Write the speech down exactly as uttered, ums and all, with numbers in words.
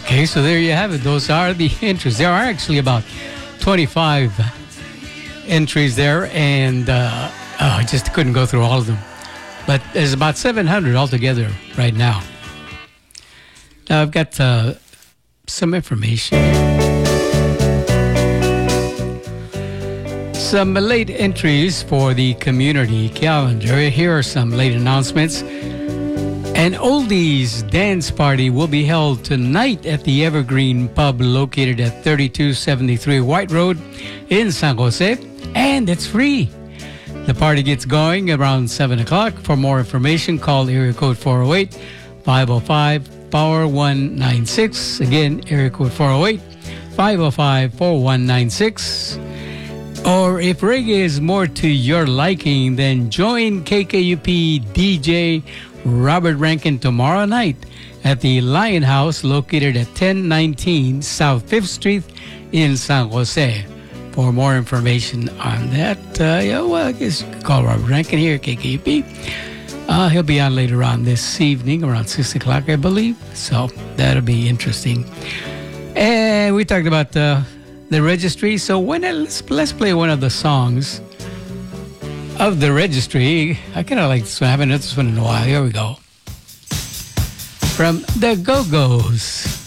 Okay, so there you have it. Those are the entries. There are actually about twenty-five entries there, and uh, oh, I just couldn't go through all of them. But there's about seven hundred altogether right now. Now I've got uh, some information. Some late entries for the community calendar. Here are some late announcements. An oldies dance party will be held tonight at the Evergreen Pub located at thirty-two seventy-three White Road in San Jose, and it's free. The party gets going around seven o'clock. For more information, call area code four oh eight, five oh five, four one nine six. Again, area code four oh eight, five oh five, four one nine six. Or if reggae is more to your liking, then join K K U P D J Robert Rankin tomorrow night at the Lion House located at ten nineteen South fifth Street in San Jose. For more information on that, uh, yeah, well, I guess you could call Robert Rankin here at K K U P. Uh, he'll be on later on this evening around six o'clock, I believe. So that'll be interesting. And we talked about uh, the registry. So when I, let's, let's play one of the songs of the registry. I kind of like this one. I haven't heard this one in a while. Here we go. From the Go-Go's.